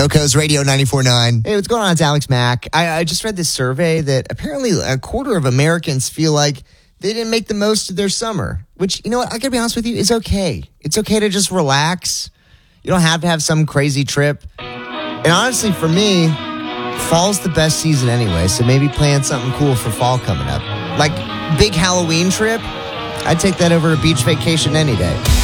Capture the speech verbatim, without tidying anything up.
Coco's Radio ninety-four point nine. Hey, what's going on? It's Alex Mack. I, I just read this survey that apparently a quarter of Americans feel like they didn't make the most of their summer, which, you know what, I gotta be honest with you, is okay. It's okay to just relax. You don't have to have some crazy trip. And honestly, for me, fall's the best season anyway, so maybe plan something cool for fall coming up. Like, big Halloween trip, I'd take that over a beach vacation any day.